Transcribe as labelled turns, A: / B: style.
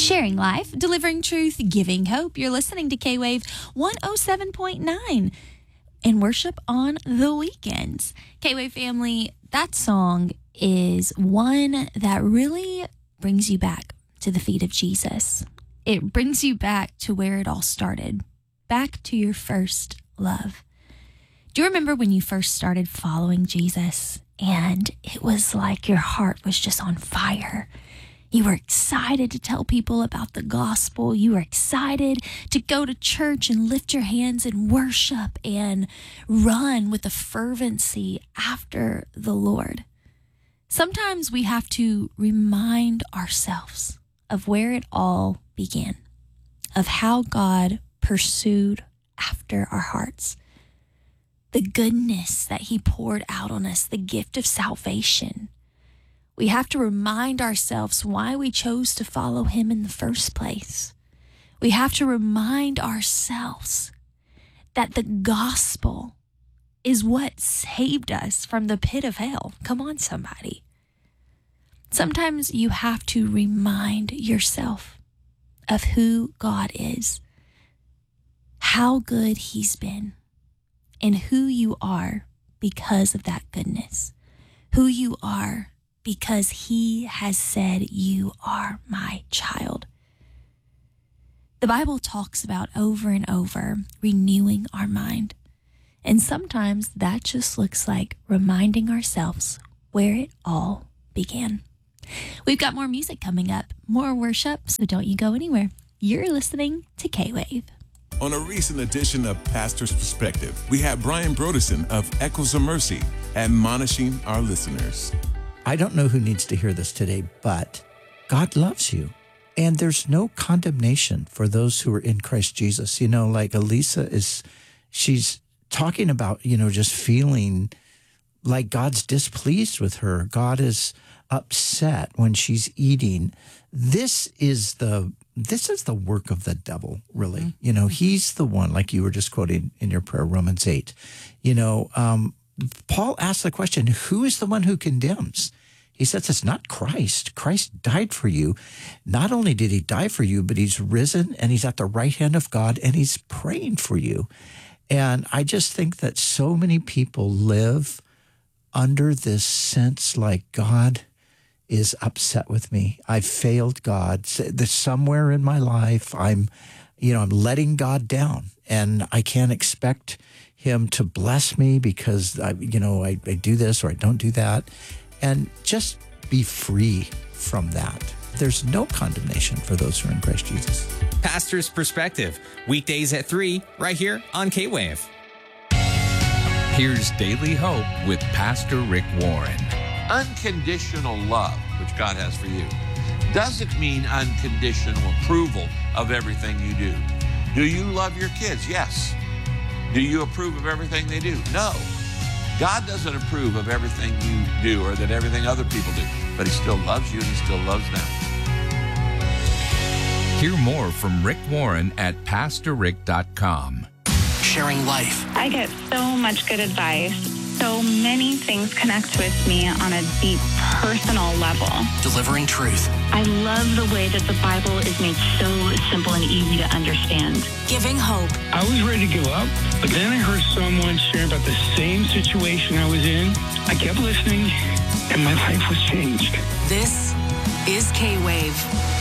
A: Sharing life, delivering truth, giving hope. You're listening to K-Wave 107.9 and worship on the weekends. K-Wave family, that song is one that really brings you back to the feet of Jesus. It brings you back to where it all started, back to your first love. Do you remember when you first started following Jesus and it was like your heart was just on fire? You were excited to tell people about the gospel. You were excited to go to church and lift your hands and worship and run with a fervency after the Lord. Sometimes we have to remind ourselves of where it all began, of how God pursued after our hearts, the goodness that he poured out on us, the gift of salvation. We have to remind ourselves why we chose to follow him in the first place. We have to remind ourselves that the gospel is what saved us from the pit of hell. Come on, somebody. Sometimes you have to remind yourself of who God is, how good he's been, and who you are because of that goodness, who you are because he has said, you are my child. The Bible talks about over and over renewing our mind. And sometimes that just looks like reminding ourselves where it all began. We've got more music coming up, more worship, so don't you go anywhere. You're listening to K-Wave.
B: On a recent edition of Pastor's Perspective, we have Brian Broderson of Echoes of Mercy admonishing our listeners.
C: I don't know who needs to hear this today, but God loves you. And there's no condemnation for those who are in Christ Jesus. You know, like Elisa she's talking about, just feeling like God's displeased with her. God is upset when she's eating. This is the work of the devil, really. Mm-hmm. He's the one, like you were just quoting in your prayer, Romans 8. Paul asked the question, who is the one who condemns? He says it's not Christ. Christ died for you. Not only did he die for you, but he's risen and he's at the right hand of God and he's praying for you. And I just think that so many people live under this sense like God is upset with me. I've failed God. There's somewhere in my life I'm letting God down and I can't expect him to bless me because I do this or I don't do that, and just be free from that. There's no condemnation for those who are in Christ Jesus.
D: Pastor's Perspective, weekdays at 3, right here on K-Wave.
E: Here's Daily Hope with Pastor Rick Warren.
F: Unconditional love, which God has for you, doesn't mean unconditional approval of everything you do. Do you love your kids? Yes. Do you approve of everything they do? No. God doesn't approve of everything you do or that everything other people do, but he still loves you and he still loves them.
E: Hear more from Rick Warren at PastorRick.com.
G: Sharing life.
H: I get so much good advice. So many things connect with me on a deep personal level.
G: Delivering truth.
I: I love the way that the Bible is made so simple and easy to understand.
G: Giving hope.
J: I was ready to give up, but then I heard someone sharing about the same situation I was in. I kept listening, and my life was changed.
G: This is K-Wave.